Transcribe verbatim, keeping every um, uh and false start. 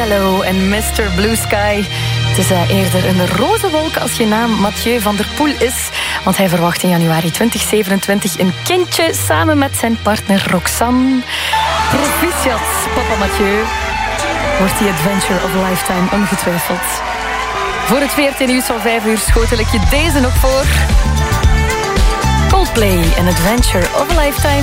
Costello en mister Blue Sky. Het is uh, eerder een roze wolk als je naam Mathieu van der Poel is. Want hij verwacht in januari twintig zevenentwintig een kindje samen met zijn partner Roxanne. Proficiat, papa Mathieu. Wordt die adventure of a lifetime ongetwijfeld. Voor het veertien nieuws van vijf uur schotel ik je deze nog voor. Coldplay, an adventure of a lifetime.